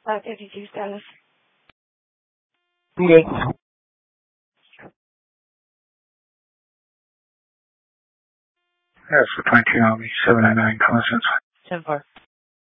52 status. Okay. Yes, for 22 Army, 709 Constant. 10-4.